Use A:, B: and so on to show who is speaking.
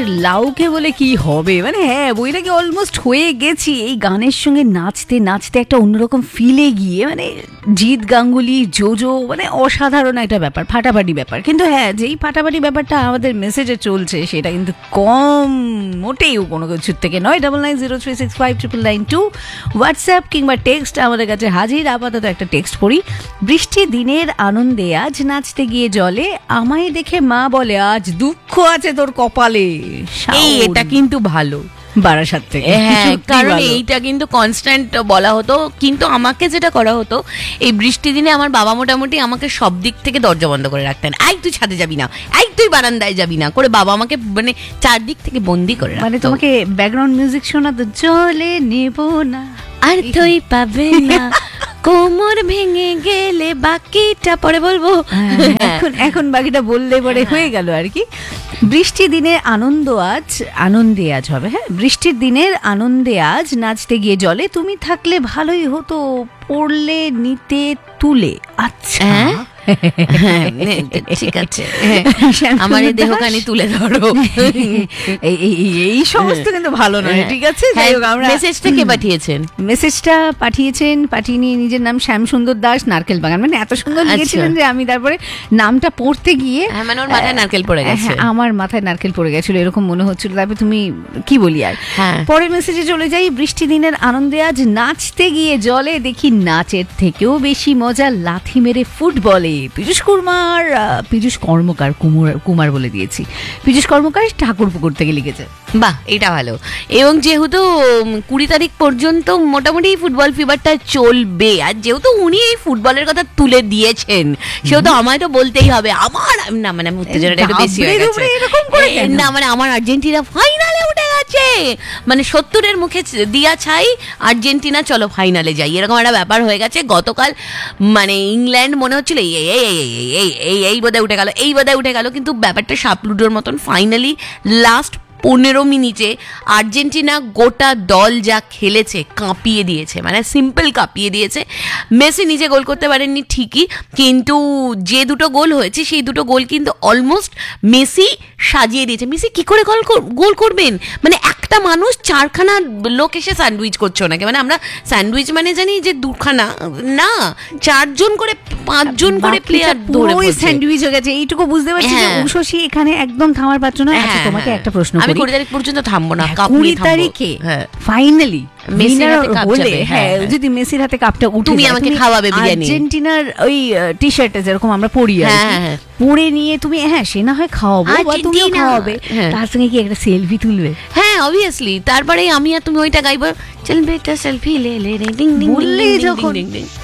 A: লাউকে বলে কি হবে, মানে হ্যাঁ বইটাকে অলমোস্ট হয়ে গেছি। এই গানের সঙ্গে নাচতে নাচতে একটা অন্যরকম ফিলে গিয়ে মানে জিৎ গাঙ্গুলি জোজো মানে অসাধারণ একটা ব্যাপার, ফাটাফাটি ব্যাপার। কিন্তু হ্যাঁ, যেই ফাটাফাটি ব্যাপারটা আমাদের মেসেজে চলছে সেটা কিন্তু কম মোটেও কোনো কিছুর থেকে নয়। 9903659992 হোয়াটসঅ্যাপ কিংবা টেক্সট আমাদের কাছে হাজির। আপাতত একটা টেক্সট করি। বৃষ্টি দিনের আনন্দে আজ নাচতে গিয়ে জলে, আমায় দেখে মা বলে আজ দুঃখ আছে তোর কপালে।
B: এটা কিন্তু ভালো,
A: বারাসাত থেকে।
B: হ্যাঁ, কারণ এইটা কিন্তু কনস্ট্যান্ট বলা হতো। কিন্তু আমাকে যেটা করা হতো, এই বৃষ্টি দিনে আমার বাবা মোটামুটি আমাকে সব দিক থেকে দরজা বন্ধ করে রাখতেন। এই তুই ছাদে যাবি না, এই তুই বারান্দায় যাবি না করে বাবা আমাকে মানে চারদিক থেকে বন্দি করে রাখতো।
A: মানে তোমাকে ব্যাকগ্রাউন্ড মিউজিক শোনাতো, চলে নেব না
B: আর তুই পাবে না, কোমর ভেঙে গেলে বাকিটা পরে বলবো।
A: এখন বাকিটা বললে পরে হয়ে গেল আর কি। বৃষ্টি দিনের আনন্দে আজ হবে। হ্যাঁ, বৃষ্টির দিনের আনন্দে আজ নাচতে গিয়ে জলে, তুমি থাকলে ভালোই হতো পড়লে নিতে তুলে। আচ্ছা
B: ঠিক আছে, আমার এই দেহখানি তুলে ধরো।
A: এই সমস্ত কিন্তু ভালো নয়, ঠিক আছে।
B: মেসেজটা কে পাঠিয়েছেন?
A: মেসেজটা পাঠিয়ে নিয়ে নিজের নাম শ্যামসুন্দর দাস, নারকেল বাগান। মানে এত সুন্দর লিখেছিলেন যে আমি তারপরে নামটা পড়তে গিয়ে
B: মানে ওর মাথায় নারকেল পড়ে গেছে।
A: আমার মাথায় নারকেল পড়ে গেছিল এরকম মনে হচ্ছিল। তারপরে তুমি কি বলি আর পরের মেসেজে চলে যাই। বৃষ্টি দিনের আনন্দে আজ নাচতে গিয়ে জলে, দেখি নাচের থেকেও বেশি মজা লাথি মেরে ফুটবলে। পীযূষ কর্মকার কুমার বলে দিয়েছি। পীযূষ কর্মকার ঠাকুরপুকুর থেকে লিখেছে।
B: বাহ, এটা ভালো। এবং যেহেতু 20 তারিখ পর্যন্ত মোটামুটি ফুটবল ফিভারটা চলবে, আর যেহেতু উনি এই ফুটবলের কথা তুলে দিয়েছেন, সেহেতু আমায় তো বলতেই হবে। আমার না মানে উত্তেজনাটা একটু বেশি হয়ে গেছে। না মানে আমার আর্জেন্টিনা ফাইনালে উঠে গেছে, মানে 70-এর মুখে দিয়া ছাই, আর্জেন্টিনা চলো ফাইনালে যাই, এরকম একটা ব্যাপার হয়ে গেছে। গতকাল মানে ইংল্যান্ড মনে হচ্ছিল এই বোধহয় উঠে গেল, কিন্তু ব্যাপারটা সাপলুডোর মতন ফাইনালি লাস্ট 15 মিনিটে আর্জেন্টিনা গোটা দল যা খেলেছে কাঁপিয়ে দিয়েছে, মানে সিম্পল কাঁপিয়ে দিয়েছে। মেসি নিজে গোল করতে পারেননি ঠিকই, কিন্তু যে দুটো গোল হয়েছে সেই দুটো গোল কিন্তু অলমোস্ট মেসি সাজিয়ে দিয়েছে। মেসি কি করে গোল করবেন? মানে একটা মানুষ 4খানা লোক এসে স্যান্ডউইচ করছে ওনাকে। মানে আমরা স্যান্ডউইচ মানে জানি যে 2খানা না, 4জন করে 5জন করে প্লেয়ার ধরে
A: স্যান্ডউইচ হয়ে গেছে। এইটুকু বুঝতে পারছি যে উষসী এখানে একদম থামার পাত্র না। আচ্ছা, তোমাকে একটা প্রশ্ন,
B: আমি 20 তারিখ পর্যন্ত থামবো না,
A: 20 তারিখে ফাইনালি যদি মেসির হাতে কাপটা উঠে,
B: তুমি আমাকে খাওয়াবে বিরিয়ানি।
A: আর্জেন্টিনার ওই টি শার্টে যেরকম আমরা পরি পরে নিয়ে তুমি, হ্যাঁ সে না হয় খাওয়াবো বা তুমিও খাওয়াবে, তার সঙ্গে কি একটা সেলফি তুলবে?
B: হ্যাঁ অবভিয়াসলি। তারপরে আমি আর তুমি ওইটা গাইবো, চল বেটা সেলফি লে লে রে ding ding ding ding ding.